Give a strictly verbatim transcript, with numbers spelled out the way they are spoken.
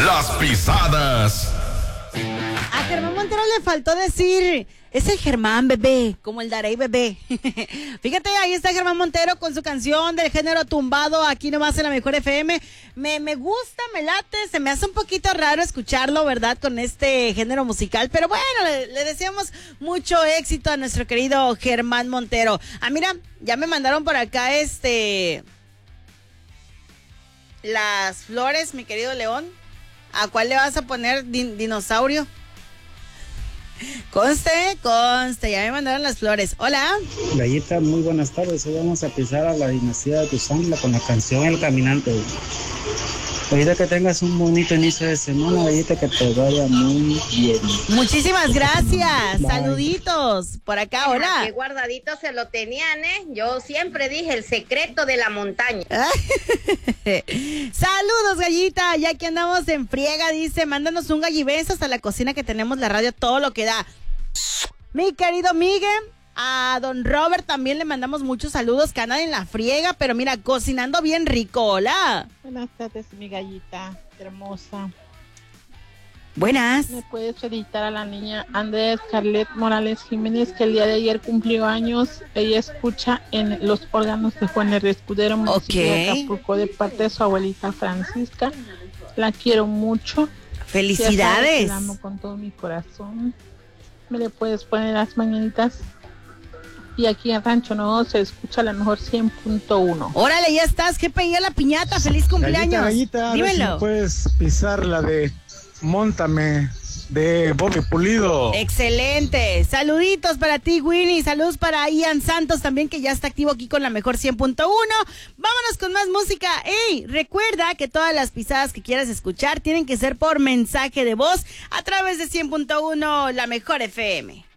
Las pisadas. A Germán Montero le faltó decir, es el Germán, bebé, como el Darey, bebé. Fíjate, ahí está Germán Montero con su canción del género tumbado, aquí nomás en la Mejor F M. Me, me gusta, me late, se me hace un poquito raro escucharlo, ¿verdad? Con este género musical, pero bueno, le, le deseamos mucho éxito a nuestro querido Germán Montero. Ah, mira, ya me mandaron por acá este... las flores, mi querido León. ¿A cuál le vas a poner din- dinosaurio? Conste, conste, ya me mandaron las flores. Hola. Gallita, muy buenas tardes. Hoy vamos a pisar a la dinastía de Tuzantla con la canción El Caminante. Ahorita que tengas un bonito inicio de semana, Gallita, que te vaya muy bien. Muchísimas gracias. Bye. Saluditos. Por acá, hola. Qué guardadito se lo tenían, ¿eh? Yo siempre dije el secreto de la montaña. Saludos, Gallita. Ya que andamos en friega, dice, mándanos un gallibeso hasta la cocina que tenemos la radio, todo lo que da. Mi querido Miguel, a don Robert también le mandamos muchos saludos, que andan en la friega, pero mira, cocinando bien rico. Hola. Buenas tardes, mi Gallita hermosa. Buenas. ¿Me puedes felicitar a la niña Andrea Scarlett Morales Jiménez, que el día de ayer cumplió años? Ella escucha en los órganos de Juan R. Escudero, municipio Ok. de Acapulco, de parte de su abuelita Francisca. La quiero mucho. Felicidades. Ya sabes que la amo con todo mi corazón. ¿Me le puedes poner las mañanitas? Y aquí en Rancho Nuevo se escucha la mejor cien punto uno. Órale, ya estás. Que pegué la piñata. Feliz cumpleaños. Gallita, Gallita, a ver si Dímelo. me puedes pisar la de Móntame de Bobby Pulido. Excelente. Saluditos para ti, Winnie. Saludos para Ian Santos también, que ya está activo aquí con la mejor cien punto uno. Vámonos con más música. Ey, recuerda que todas las pisadas que quieras escuchar tienen que ser por mensaje de voz a través de cien punto uno, la mejor F M.